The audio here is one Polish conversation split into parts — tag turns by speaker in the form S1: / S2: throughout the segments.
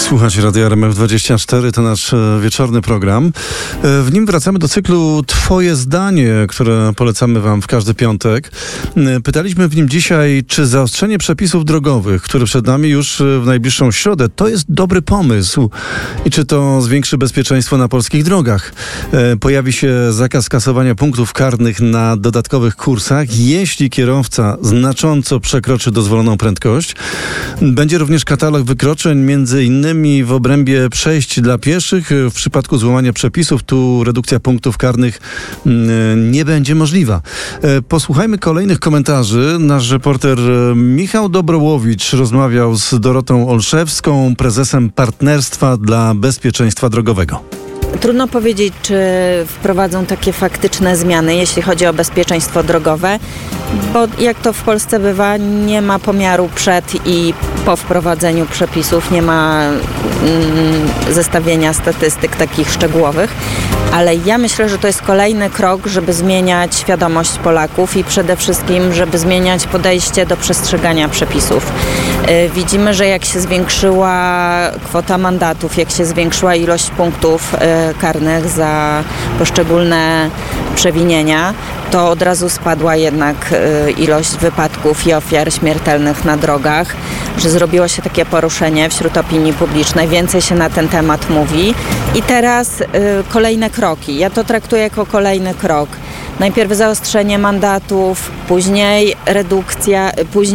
S1: Słuchacie Radia RMF24, to nasz wieczorny program. W nim wracamy do cyklu Twoje zdanie, które polecamy Wam w każdy piątek. Pytaliśmy w nim dzisiaj, czy zaostrzenie przepisów drogowych, które przed nami już w najbliższą środę, to jest dobry pomysł i czy to zwiększy bezpieczeństwo na polskich drogach. Pojawi się zakaz kasowania punktów karnych na dodatkowych kursach, jeśli kierowca znacząco przekroczy dozwoloną prędkość. Będzie również katalog wykroczeń, między innymi w obrębie przejść dla pieszych. W przypadku złamania przepisów tu redukcja punktów karnych nie będzie możliwa. Posłuchajmy kolejnych komentarzy. Nasz reporter Michał Dobrołowicz rozmawiał z Dorotą Olszewską, prezesem Partnerstwa dla Bezpieczeństwa Drogowego.
S2: Trudno powiedzieć, czy wprowadzą takie faktyczne zmiany, jeśli chodzi o bezpieczeństwo drogowe, bo jak to w Polsce bywa, nie ma pomiaru przed i po wprowadzeniu przepisów, nie ma zestawienia statystyk takich szczegółowych, ale ja myślę, że to jest kolejny krok, żeby zmieniać świadomość Polaków i przede wszystkim, żeby zmieniać podejście do przestrzegania przepisów. Widzimy, że jak się zwiększyła kwota mandatów, jak się zwiększyła ilość punktów karnych za poszczególne przewinienia, to od razu spadła jednak ilość wypadków i ofiar śmiertelnych na drogach, że zrobiło się takie poruszenie wśród opinii publicznej, więcej się na ten temat mówi i teraz kolejne kroki. Ja to traktuję jako kolejny krok. Najpierw zaostrzenie mandatów, później redukcja,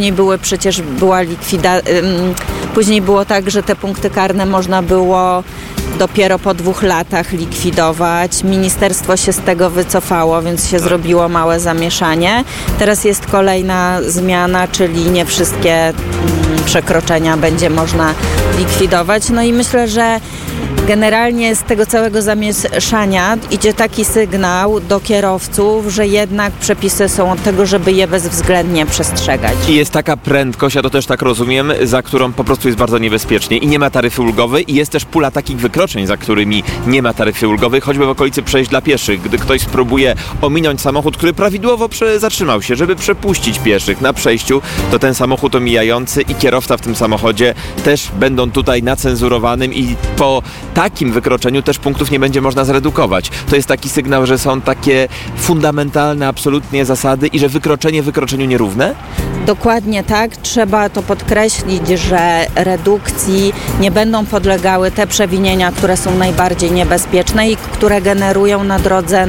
S2: później było tak, że te punkty karne można było dopiero po 2 latach likwidować. Ministerstwo się z tego wycofało, więc się zrobiło małe zamieszanie. Teraz jest kolejna zmiana, czyli nie wszystkie przekroczenia będzie można likwidować. No i myślę, że generalnie z tego całego zamieszania idzie taki sygnał do kierowców, że jednak przepisy są od tego, żeby je bezwzględnie przestrzegać.
S3: I jest taka prędkość, ja to też tak rozumiem, za którą po prostu jest bardzo niebezpiecznie i nie ma taryfy ulgowej i jest też pula takich wykroczeń, za którymi nie ma taryfy ulgowej, choćby w okolicy przejść dla pieszych. Gdy ktoś spróbuje ominąć samochód, który prawidłowo zatrzymał się, żeby przepuścić pieszych na przejściu, to ten samochód omijający i kierowca w tym samochodzie też będą tutaj na cenzurowanym i po takim wykroczeniu też punktów nie będzie można zredukować. To jest taki sygnał, że są takie fundamentalne absolutnie zasady i że wykroczenie wykroczeniu nierówne?
S2: Dokładnie tak. Trzeba to podkreślić, że redukcji nie będą podlegały te przewinienia, które są najbardziej niebezpieczne i które generują na drodze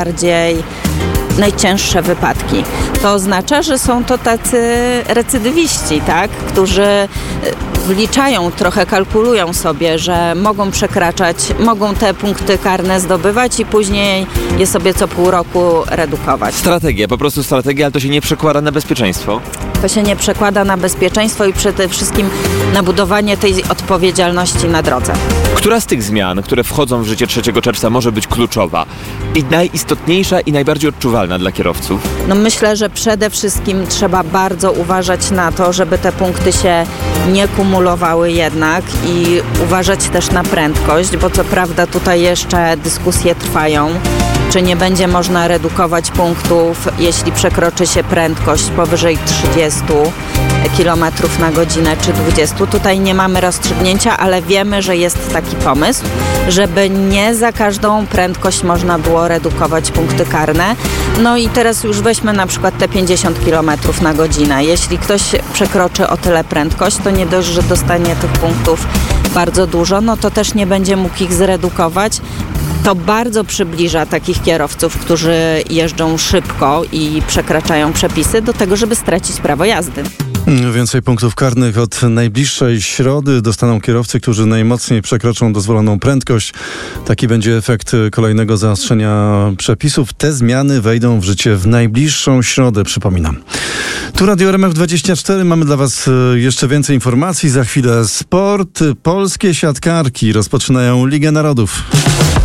S2: najcięższe wypadki. To oznacza, że są to tacy recydywiści, tak, którzy wliczają, trochę kalkulują sobie, że mogą przekraczać, mogą te punkty karne zdobywać i później je sobie co pół roku redukować.
S3: Strategia, po prostu strategia, ale to się nie przekłada na bezpieczeństwo?
S2: To się nie przekłada na bezpieczeństwo i przede wszystkim na budowanie tej odpowiedzialności na drodze.
S3: Która z tych zmian, które wchodzą w życie 3 czerwca może być kluczowa i najistotniejsza i najbardziej odczuwalna dla kierowców?
S2: No myślę, że przede wszystkim trzeba bardzo uważać na to, żeby te punkty się nie kumulowały jednak i uważać też na prędkość, bo co prawda tutaj jeszcze dyskusje trwają, czy nie będzie można redukować punktów, jeśli przekroczy się prędkość powyżej 30 km na godzinę czy 20. Tutaj nie mamy rozstrzygnięcia, ale wiemy, że jest taki pomysł, żeby nie za każdą prędkość można było redukować punkty karne. No i teraz już weźmy na przykład te 50 km na godzinę. Jeśli ktoś przekroczy o tyle prędkość, to nie dość, że dostanie tych punktów bardzo dużo, no to też nie będzie mógł ich zredukować. To bardzo przybliża takich kierowców, którzy jeżdżą szybko i przekraczają przepisy do tego, żeby stracić prawo jazdy.
S1: Więcej punktów karnych od najbliższej środy dostaną kierowcy, którzy najmocniej przekroczą dozwoloną prędkość. Taki będzie efekt kolejnego zaostrzenia przepisów. Te zmiany wejdą w życie w najbliższą środę, przypominam. Tu Radio RMF24. Mamy dla Was jeszcze więcej informacji. Za chwilę sport. Polskie siatkarki rozpoczynają Ligę Narodów.